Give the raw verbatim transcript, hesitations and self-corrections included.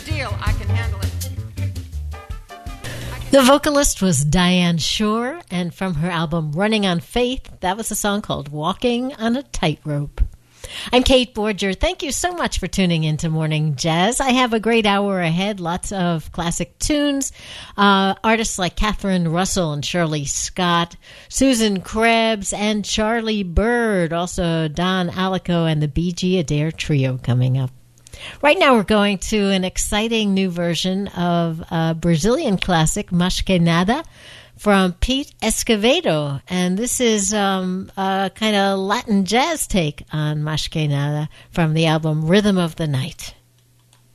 deal. I can handle it. The vocalist was Diane Shore, and from her album Running on Faith, that was a song called Walking on a Tightrope. I'm Kate Borger. Thank you so much for tuning into Morning Jazz. I have a great hour ahead, lots of classic tunes, uh, artists like Catherine Russell and Shirley Scott, Susan Krebs, and Charlie Bird, also Don Alico and the B G Adair Trio coming up. Right now we're going to an exciting new version of a Brazilian classic, Mas Que Nada, from Pete Escovedo. And this is um, a kind of Latin jazz take on Mas Que Nada from the album Rhythm of the Night.